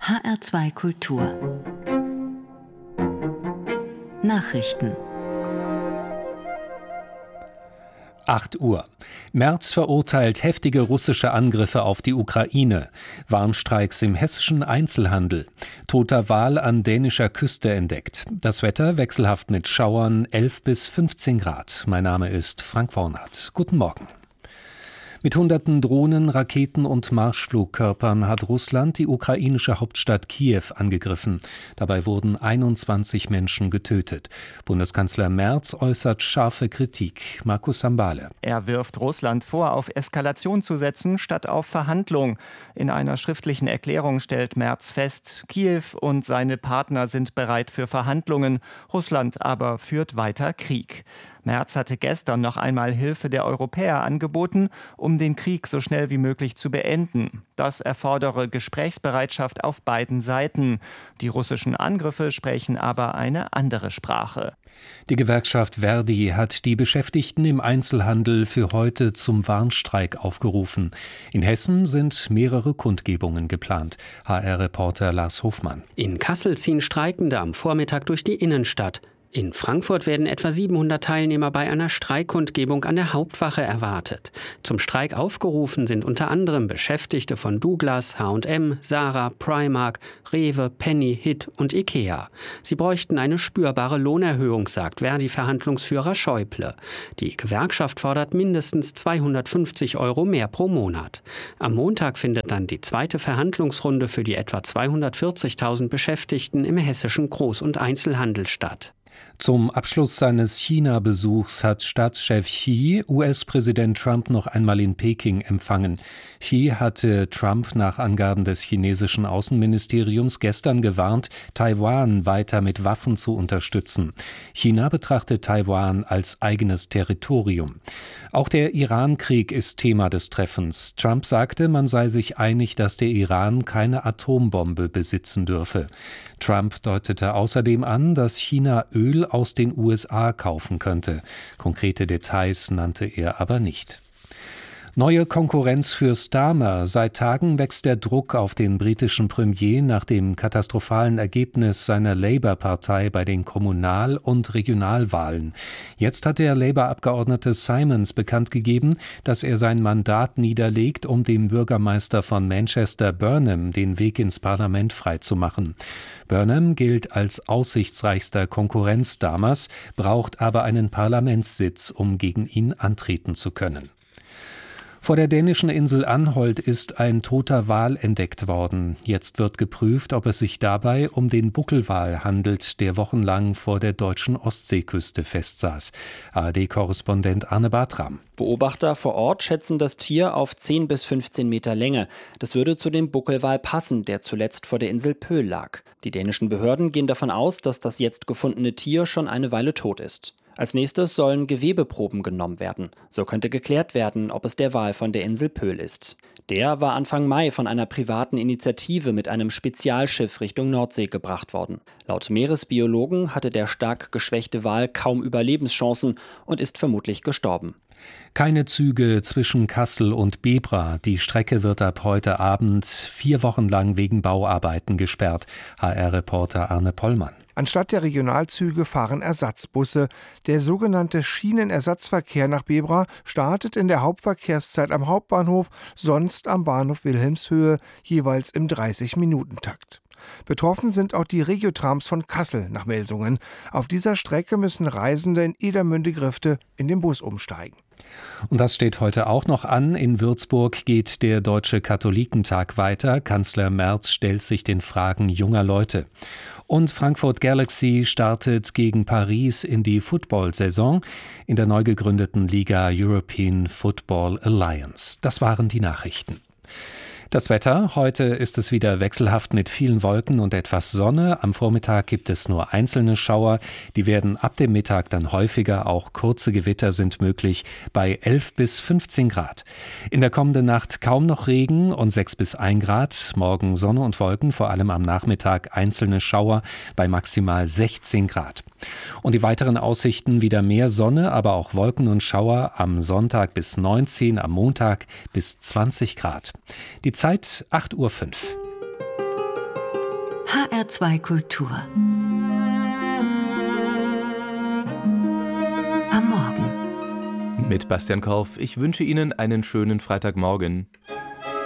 HR2 Kultur Nachrichten 8 Uhr. Merz verurteilt heftige russische Angriffe auf die Ukraine. Warnstreiks im hessischen Einzelhandel. Toter Wal an dänischer Küste entdeckt. Das Wetter wechselhaft mit Schauern 11 bis 15 Grad. Mein Name ist Frank Wornert. Guten Morgen. Mit hunderten Drohnen, Raketen und Marschflugkörpern hat Russland die ukrainische Hauptstadt Kiew angegriffen. Dabei wurden 21 Menschen getötet. Bundeskanzler Merz äußert scharfe Kritik. Markus Sambale. Er wirft Russland vor, auf Eskalation zu setzen, statt auf Verhandlung. In einer schriftlichen Erklärung stellt Merz fest, Kiew und seine Partner sind bereit für Verhandlungen. Russland aber führt weiter Krieg. Merz hatte gestern noch einmal Hilfe der Europäer angeboten, um den Krieg so schnell wie möglich zu beenden. Das erfordere Gesprächsbereitschaft auf beiden Seiten. Die russischen Angriffe sprechen aber eine andere Sprache. Die Gewerkschaft ver.di hat die Beschäftigten im Einzelhandel für heute zum Warnstreik aufgerufen. In Hessen sind mehrere Kundgebungen geplant. HR-Reporter Lars Hofmann. In Kassel ziehen Streikende am Vormittag durch die Innenstadt. In Frankfurt werden etwa 700 Teilnehmer bei einer Streikkundgebung an der Hauptwache erwartet. Zum Streik aufgerufen sind unter anderem Beschäftigte von Douglas, H&M, Zara, Primark, Rewe, Penny, Hit und Ikea. Sie bräuchten eine spürbare Lohnerhöhung, sagt ver.di-Verhandlungsführer Schäuble. Die Gewerkschaft fordert mindestens 250 € mehr pro Monat. Am Montag findet dann die zweite Verhandlungsrunde für die etwa 240.000 Beschäftigten im hessischen Groß- und Einzelhandel statt. Zum Abschluss seines China-Besuchs hat Staatschef Xi US-Präsident Trump noch einmal in Peking empfangen. Xi hatte Trump nach Angaben des chinesischen Außenministeriums gestern gewarnt, Taiwan weiter mit Waffen zu unterstützen. China betrachtet Taiwan als eigenes Territorium. Auch der Iran-Krieg ist Thema des Treffens. Trump sagte, man sei sich einig, dass der Iran keine Atombombe besitzen dürfe. Trump deutete außerdem an, dass China Öl aus den USA kaufen könnte. Konkrete Details nannte er aber nicht. Neue Konkurrenz für Starmer. Seit Tagen wächst der Druck auf den britischen Premier nach dem katastrophalen Ergebnis seiner Labour-Partei bei den Kommunal- und Regionalwahlen. Jetzt hat der Labour-Abgeordnete Simons bekannt gegeben, dass er sein Mandat niederlegt, um dem Bürgermeister von Manchester Burnham den Weg ins Parlament freizumachen. Burnham gilt als aussichtsreichster Konkurrent Starmers, braucht aber einen Parlamentssitz, um gegen ihn antreten zu können. Vor der dänischen Insel Anholt ist ein toter Wal entdeckt worden. Jetzt wird geprüft, ob es sich dabei um den Buckelwal handelt, der wochenlang vor der deutschen Ostseeküste festsaß. ARD-Korrespondent Arne Bartram. Beobachter vor Ort schätzen das Tier auf 10 bis 15 Meter Länge. Das würde zu dem Buckelwal passen, der zuletzt vor der Insel Pöhl lag. Die dänischen Behörden gehen davon aus, dass das jetzt gefundene Tier schon eine Weile tot ist. Als nächstes sollen Gewebeproben genommen werden. So könnte geklärt werden, ob es der Wal von der Insel Pöhl ist. Der war Anfang Mai von einer privaten Initiative mit einem Spezialschiff Richtung Nordsee gebracht worden. Laut Meeresbiologen hatte der stark geschwächte Wal kaum Überlebenschancen und ist vermutlich gestorben. Keine Züge zwischen Kassel und Bebra. Die Strecke wird ab heute Abend 4 Wochen lang wegen Bauarbeiten gesperrt. HR-Reporter Arne Pollmann. Anstatt der Regionalzüge fahren Ersatzbusse. Der sogenannte Schienenersatzverkehr nach Bebra startet in der Hauptverkehrszeit am Hauptbahnhof, sonst am Bahnhof Wilhelmshöhe, jeweils im 30-Minuten-Takt. Betroffen sind auch die Regiotrams von Kassel nach Melsungen. Auf dieser Strecke müssen Reisende in Edermünde-Grifte in den Bus umsteigen. Und das steht heute auch noch an. In Würzburg geht der Deutsche Katholikentag weiter. Kanzler Merz stellt sich den Fragen junger Leute. Und Frankfurt Galaxy startet gegen Paris in die Football-Saison in der neu gegründeten Liga European Football Alliance. Das waren die Nachrichten. Das Wetter, heute ist es wieder wechselhaft mit vielen Wolken und etwas Sonne. Am Vormittag gibt es nur einzelne Schauer. Die werden ab dem Mittag dann häufiger. Auch kurze Gewitter sind möglich bei 11 bis 15 Grad. In der kommenden Nacht kaum noch Regen und 6 bis 1 Grad. Morgen Sonne und Wolken, vor allem am Nachmittag einzelne Schauer bei maximal 16 Grad. Und die weiteren Aussichten: wieder mehr Sonne, aber auch Wolken und Schauer. Am Sonntag bis 19, am Montag bis 20 Grad. Die Zeit 8:05 Uhr. HR2 Kultur. Am Morgen. Mit Bastian Korf. Ich wünsche Ihnen einen schönen Freitagmorgen.